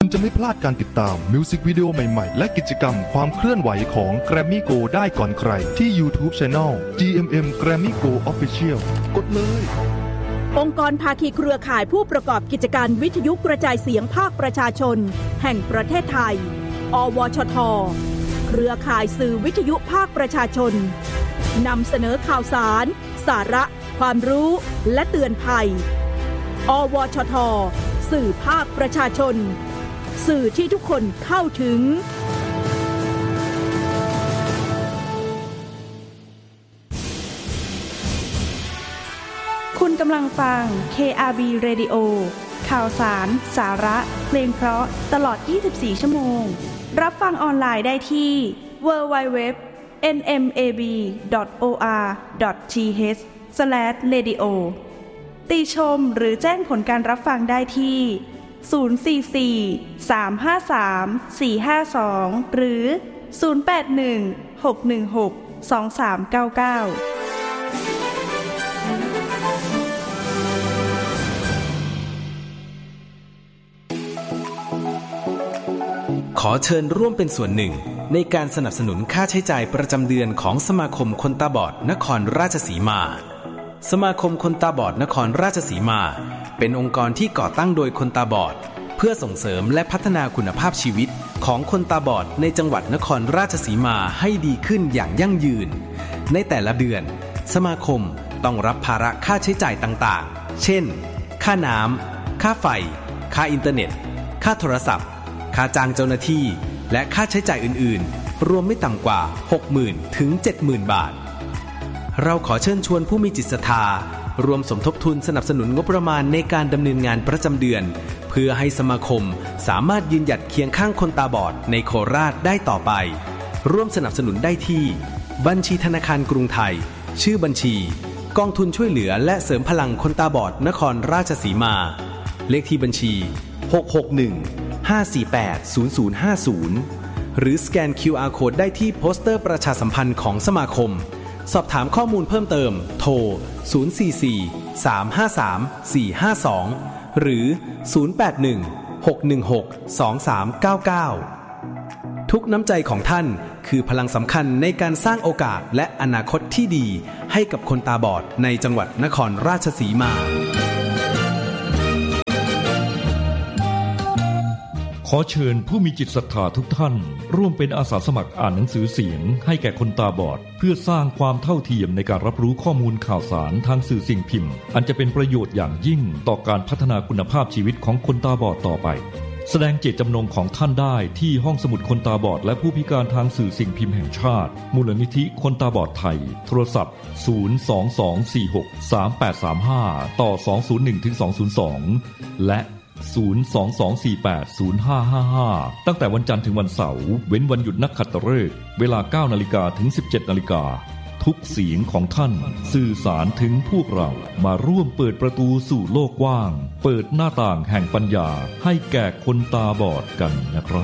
จะไม่พลาดการติดตามมิวสิกวิดีโอใหม่ๆและกิจกรรมความเคลื่อนไหวของ Grammy Go ได้ก่อนใครที่ YouTube Channel GMM Grammy Go Official กดเลยองค์กรภาคีเครือข่ายผู้ประกอบกิจการวิทยุกระจายเสียงภาคประชาชนแห่งประเทศไทยอวชท.เครือข่ายสื่อวิทยุภาคประชาชนนำเสนอข่าวสารสาระความรู้และเตือนภัยอวชท.สื่อภาคประชาชนสื่อที่ทุกคนเข้าถึงคุณกำลังฟัง KRB Radio ข่าวสารสาระเพลงเพราะตลอด24ชั่วโมงรับฟังออนไลน์ได้ที่ www.nmab.or.th/radio ติชมหรือแจ้งผลการรับฟังได้ที่044-353-452หรือ081-616-2399 ขอเชิญร่วมเป็นส่วนหนึ่งในการสนับสนุนค่าใช้จ่ายประจำเดือนของสมาคมคนตาบอดนครราชสีมาสมาคมคนตาบอดนครราชสีมาเป็นองค์กรที่ก่อตั้งโดยคนตาบอดเพื่อส่งเสริมและพัฒนาคุณภาพชีวิตของคนตาบอดในจังหวัดนครราชสีมาให้ดีขึ้นอย่างยั่งยืนในแต่ละเดือนสมาคมต้องรับภาระค่าใช้จ่ายต่างๆเช่นค่าน้ำค่าไฟค่าอินเทอร์เน็ตค่าโทรศัพท์ค่าจ้างเจ้าหน้าที่และค่าใช้จ่ายอื่นๆรวมไม่ต่ำกว่า 60,000 ถึง 70,000 บาทเราขอเชิญชวนผู้มีจิตศรัทธารวมสมทบทุนสนับสนุนงบประมาณในการดำเนินงานประจำเดือนเพื่อให้สมาคมสามารถยืนหยัดเคียงข้างคนตาบอดในโคราชได้ต่อไปร่วมสนับสนุนได้ที่บัญชีธนาคารกรุงไทยชื่อบัญชีกองทุนช่วยเหลือและเสริมพลังคนตาบอดนครราชสีมาเลขที่บัญชี661-548-0050หรือสแกน QR Code ได้ที่โปสเตอร์ประชาสัมพันธ์ของสมาคมสอบถามข้อมูลเพิ่มเติมโทร044-353-452หรือ081-616-2399ทุกน้ำใจของท่านคือพลังสำคัญในการสร้างโอกาสและอนาคตที่ดีให้กับคนตาบอดในจังหวัดนครราชสีมาขอเชิญผู้มีจิตศรัทธาทุกท่านร่วมเป็นอาสาสมัครอ่านหนังสือเสียงให้แก่คนตาบอดเพื่อสร้างความเท่าเทียมในการรับรู้ข้อมูลข่าวสารทางสื่อสิ่งพิมพ์อันจะเป็นประโยชน์อย่างยิ่งต่อการพัฒนาคุณภาพชีวิตของคนตาบอดต่อไปแสดงเจตจำนงของท่านได้ที่ห้องสมุดคนตาบอดและผู้พิการทางสื่อสิ่งพิมพ์แห่งชาติมูลนิธิคนตาบอดไทยโทรศัพท์022463835ต่อ201-202และ022480555ตั้งแต่วันจันทร์ถึงวันเสาร์เว้นวันหยุดนักขัตฤกษ์เวลา 9:00 นถึง 17:00 นทุกเสียงของท่านสื่อสารถึงพวกเรามาร่วมเปิดประตูสู่โลกกว้างเปิดหน้าต่างแห่งปัญญาให้แก่คนตาบอดกันนะครับ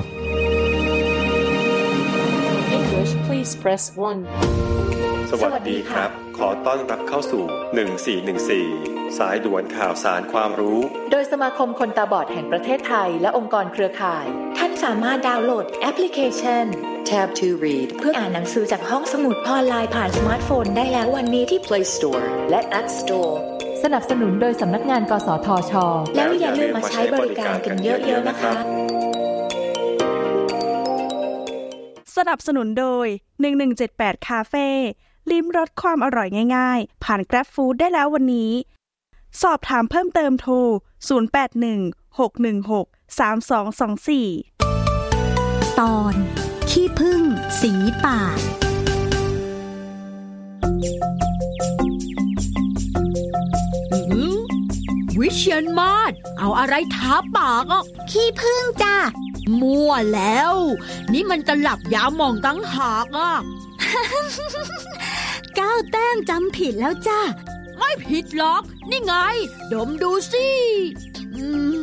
English please press 1 สวัสดีครับขอต้อนรับเข้าสู่1414สายด่วนข่าวสารความรู้โดยสมาคมคนตาบอดแห่งประเทศไทยและองค์กรเครือข่ายท่านสามารถดาวน์โหลดแอปพลิเคชัน Tab to Read เพื่ออ่านหนังสือจากห้องสมุดออนไลน์ผ่านสมาร์ทโฟนได้แล้ววันนี้ที่ Play Store และ App Store สนับสนุนโดยสำนักงานกสทช. แล้วอย่าลืมมาใช้บริการกันเยอะๆนะคะสนับสนุนโดย1178คาเฟ่ลิ้มรสความอร่อยง่ายๆผ่าน Grab Food ได้แล้ววันนี้สอบถามเพิ่มเติมโทร0816163224 ตอนขี้ผึ้งสีปากวิเชียรมาศเอาอะไรทาปากอ่ะขี้ผึ้งจ้ะมั่วแล้วนี่มันตลับยาหม่องตั้งหากอ่ะก้าวแต้มจำผิดแล้วจ้ะไม่ผิดหรอกนี่ไงดมดูสิ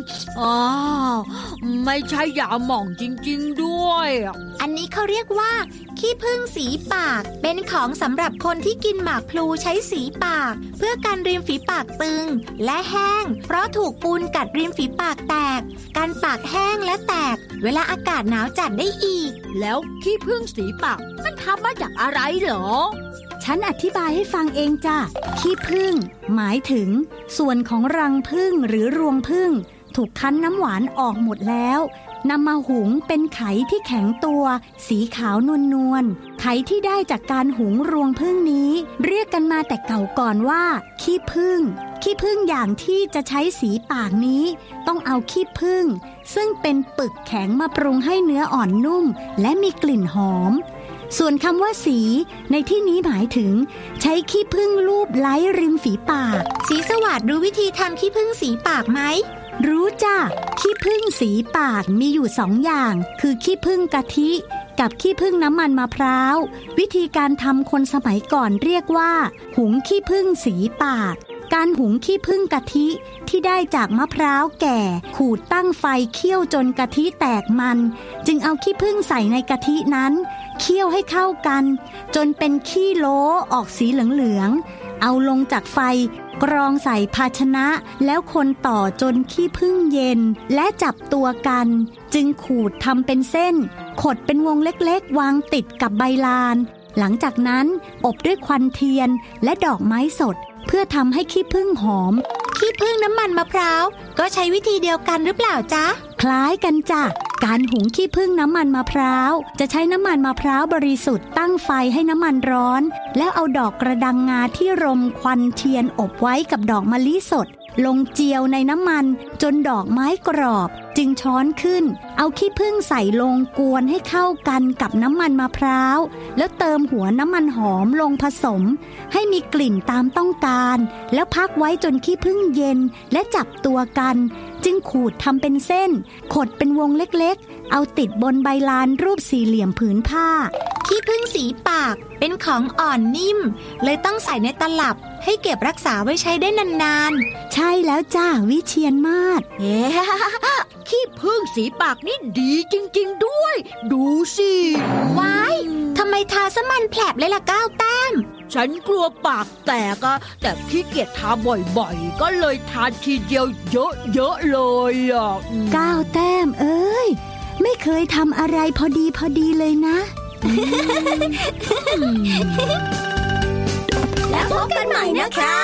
อ้าวไม่ใช่ยาหม่องจริงๆด้วยอันนี้เขาเรียกว่าขี้ผึ้งสีปากเป็นของสำหรับคนที่กินหมากพลูใช้สีปากเพื่อกันริมฝีปากตึงและแห้งเพราะถูกปูนกัดริมฝีปากแตกการปากแห้งและแตกเวลาอากาศหนาวจัดได้อีกแล้วขี้ผึ้งสีปากมันทำมาจากอะไรเหรอฉันอธิบายให้ฟังเองจ้ะขี้ผึ้งหมายถึงส่วนของรังผึ้งหรือรวงผึ้งถูกคั้นน้ำหวานออกหมดแล้วนำมาหุงเป็นไข่ที่แข็งตัวสีขาวนวลๆไข่ที่ได้จากการหุงรวงผึ้งนี้เรียกกันมาแต่เก่าก่อนว่าขี้ผึ้งขี้ผึ้งอย่างที่จะใช้สีปากนี้ต้องเอาขี้ผึ้งซึ่งเป็นปึกแข็งมาปรุงให้เนื้ออ่อนนุ่มและมีกลิ่นหอมส่วนคำว่าสีในที่นี้หมายถึงใช้ขี้ผึ้งลูบไล้ริมฝีปากสีสวัสดิ์รู้วิธีทำขี้ผึ้งสีปากไหมรู้จ้ะขี้ผึ้งสีปากมีอยู่2 อย่างคือขี้ผึ้งกะทิกับขี้ผึ้งน้ำมันมะพร้าววิธีการทำคนสมัยก่อนเรียกว่าหุงขี้ผึ้งสีปากการหุงขี้ผึ้งกะทิที่ได้จากมะพร้าวแก่ขูดตั้งไฟเคี่ยวจนกะทิแตกมันจึงเอาขี้ผึ้งใส่ในกะทินั้นเคี่ยวให้เข้ากันจนเป็นขี้โล้ออกสีเหลืองๆเอาลงจากไฟกรองใส่ภาชนะแล้วคนต่อจนขี้ผึ้งเย็นและจับตัวกันจึงขูดทำเป็นเส้นขดเป็นวงเล็กๆวางติดกับใบลานหลังจากนั้นอบด้วยควันเทียนและดอกไม้สดเพื่อทำให้ขี้ผึ้งหอมขี้ผึ้งน้ำมันมะพร้าวก็ใช้วิธีเดียวกันหรือเปล่าจ๊ะคล้ายกันจ้ะการหุงขี้ผึ้งน้ำมันมะพร้าวจะใช้น้ำมันมะพร้าวบริสุทธิ์ตั้งไฟให้น้ำมันร้อนแล้วเอาดอกกระดังงาที่รมควันเทียนอบไว้กับดอกมะลิสดลงเจียวในน้ำมันจนดอกไม้กรอบจึงช้อนขึ้นเอาขี้ผึ้งใส่ลงกวนให้เข้ากันกับน้ำมันมะพร้าวแล้วเติมหัวน้ำมันหอมลงผสมให้มีกลิ่นตามต้องการแล้วพักไว้จนขี้ผึ้งเย็นและจับตัวกันจึงขูดทำเป็นเส้นขดเป็นวงเล็กๆเอาติดบนใบลานรูปสี่เหลี่ยมผืนผ้าขี้ผึ้งสีปากเป็นของอ่อนนิ่มเลยต้องใส่ในตลับให้เก็บรักษาไว้ใช้ได้นานๆใช่แล้วจ้าวิเชียรมาศขี้ผึ้งสีปากนี่ดีจริงๆด้วยดูสิว้ายทำไมทาซะมันแผลบเลยล่ะก้าวแต้มฉันกลัวปากแตกอะแต่ขี้เกียจทาบ่อยๆก็เลยทาทีเดียวเยอะๆเลยอ่ะก้าวแต้มเอ้ยไม่เคยทำอะไรพอดีเลยนะแล้วพบกันใหม่นะคะ